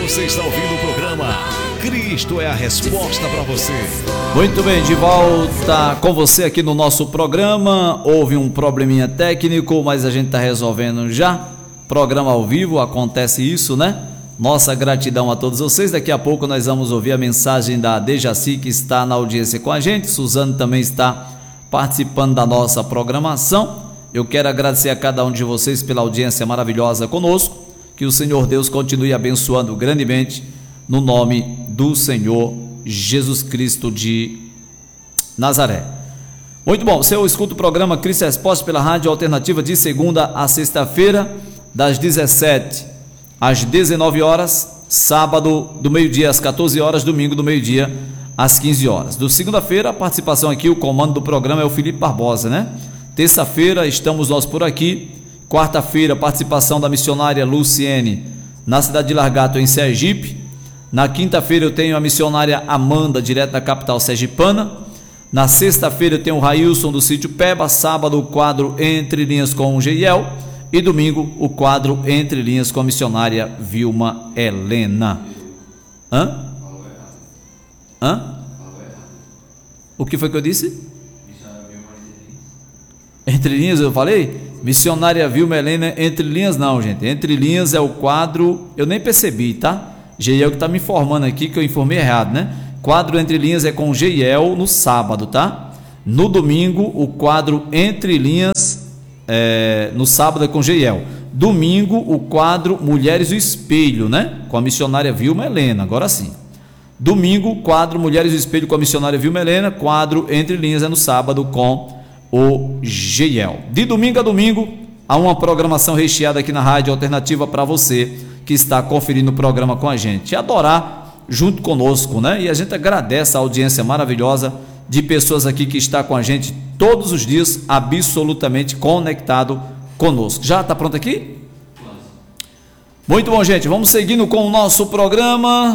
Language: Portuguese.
Você está ouvindo o programa Cristo é a Resposta para você. Muito bem, de volta com você aqui no nosso programa. Houve um probleminha técnico, mas a gente está resolvendo já. Programa ao vivo, acontece isso, né? Nossa gratidão a todos vocês. Daqui a pouco nós vamos ouvir a mensagem da Dejaci, que está na audiência com a gente. Suzano também está participando da nossa programação. Eu quero agradecer a cada um de vocês pela audiência maravilhosa conosco. Que o Senhor Deus continue abençoando grandemente no nome do Senhor Jesus Cristo de Nazaré. Muito bom, você escuta o programa Cristo é a Resposta pela Rádio Alternativa de segunda a sexta-feira, das 17 às 19 horas, sábado do meio-dia às 14 horas, domingo do meio-dia às 15 horas. Do segunda-feira, a participação aqui, o comando do programa é o Felipe Barbosa, né? Terça-feira estamos nós por aqui. Quarta-feira, participação da missionária Luciene na cidade de Largato, em Sergipe. Na quinta-feira eu tenho a missionária Amanda, direto da capital sergipana. Na sexta-feira eu tenho o Railson do sítio Peba. Sábado, o quadro Entre Linhas com o Geiel. E domingo, o quadro Entre Linhas com a missionária Vilma Helena. O que foi que eu disse? Entre Linhas eu falei? Missionária Vilma Helena, Entre Linhas não, gente. Entre Linhas é o quadro, eu nem percebi, tá? Geiel que está me informando aqui que eu informei errado, né? Quadro Entre Linhas é com Geiel no sábado, tá? No domingo, o quadro Entre Linhas, no sábado é com Geiel. Domingo, o quadro Mulheres do Espelho, né? Com a missionária Vilma Helena, agora sim. Domingo, quadro Mulheres do Espelho com a missionária Vilma Helena. Quadro Entre Linhas é no sábado com o Geiel. De domingo a domingo há uma programação recheada aqui na Rádio Alternativa para você que está conferindo o programa com a gente e adorar junto conosco, né? E a gente agradece a audiência maravilhosa de pessoas aqui que está com a gente todos os dias, absolutamente conectado conosco. Já está pronto aqui? Muito bom, gente, vamos seguindo com o nosso programa.